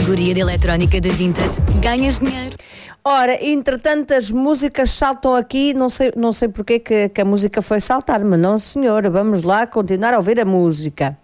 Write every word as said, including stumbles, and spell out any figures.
categoria de eletrónica da Vinted, ganhas dinheiro. Ora, entretanto as músicas saltam aqui, não sei, não sei porque que, que a música foi saltar, mas não senhora, vamos lá continuar a ouvir a música.